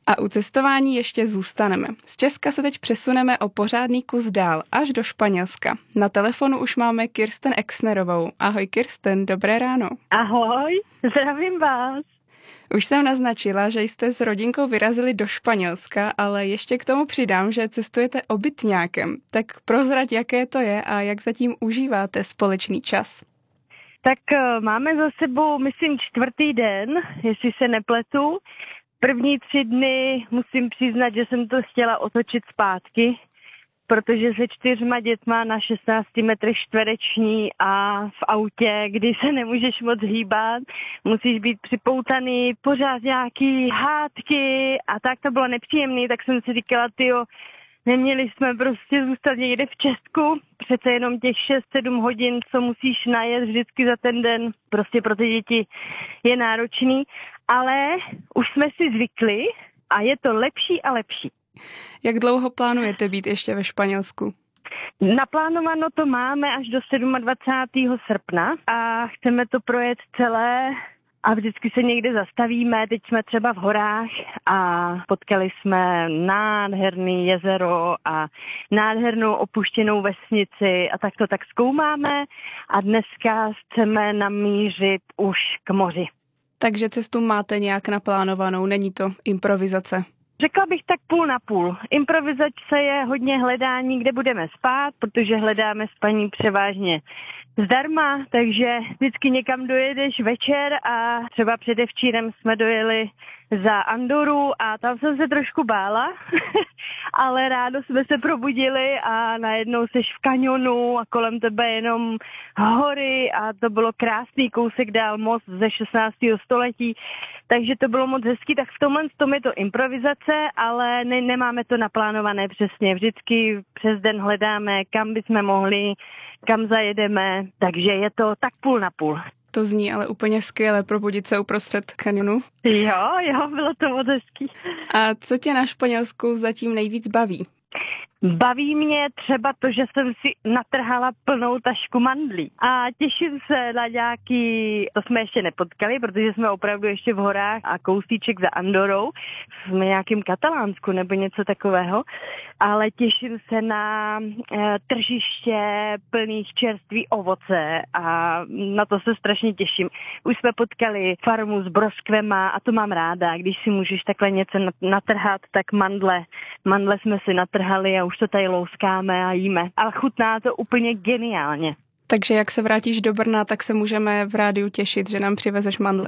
A u cestování ještě zůstaneme. Z Česka se teď přesuneme o pořádný kus dál, až do Španělska. Na telefonu už máme Kirsten Exnerovou. Ahoj Kirsten, dobré ráno. Ahoj, zdravím vás. Už jsem naznačila, že jste s rodinkou vyrazili do Španělska, ale ještě k tomu přidám, že cestujete obytňákem. Tak prozrať, jaké to je a jak zatím užíváte společný čas. Tak máme za sebou, myslím, 4. den, jestli se nepletu. První 3 dny musím přiznat, že jsem to chtěla otočit zpátky, protože se 4 dětma na 16 metrech čtvereční a v autě, kdy se nemůžeš moc hýbat, musíš být připoutaný, pořád nějaký hádky a tak to bylo nepříjemný, tak jsem si říkala, neměli jsme prostě zůstat někde v Česku, přece jenom těch 6-7 hodin, co musíš najet vždycky za ten den, prostě pro ty děti je náročný, ale už jsme si zvykli a je to lepší a lepší. Jak dlouho plánujete být ještě ve Španělsku? Naplánováno to máme až do 27. srpna a chceme to projet celé a vždycky se někde zastavíme. Teď jsme třeba v horách a potkali jsme nádherný jezero a nádhernou opuštěnou vesnici a tak to tak zkoumáme a dneska chceme namířit už k moři. Takže cestu máte nějak naplánovanou, není to improvizace? Řekla bych tak půl na půl. Improvizace je hodně hledání, kde budeme spát, protože hledáme spaní převážně zdarma, takže vždycky někam dojedeš večer a třeba předevčírem jsme dojeli za Andoru a tam jsem se trošku bála, ale ráno jsme se probudili a najednou seš v kanionu a kolem tebe jenom hory a to bylo krásný kousek dál most ze 16. století, takže to bylo moc hezký, tak v tomhle tom je to improvizace, ale nemáme to naplánované přesně, vždycky přes den hledáme, kam bychom mohli, kam zajedeme, takže je to tak půl na půl. To zní ale úplně skvěle, probudit se uprostřed kanionu. Jo, bylo to moc hezký. A co tě na Španělsku zatím nejvíc baví? Baví mě třeba to, že jsem si natrhala plnou tašku mandlí. A těším se na nějaký, to jsme ještě nepotkali, protože jsme opravdu ještě v horách a kousíček za Andorou, v nějakém Katalánsku nebo něco takového. Ale těším se na tržiště plných čerství ovoce a na to se strašně těším. Už jsme potkali farmu s broskvema a to mám ráda. Když si můžeš takhle něco natrhat, tak mandle jsme si natrhali a už to tady louskáme a jíme. Ale chutná to úplně geniálně. Takže jak se vrátíš do Brna, tak se můžeme v rádiu těšit, že nám přivezeš mandle.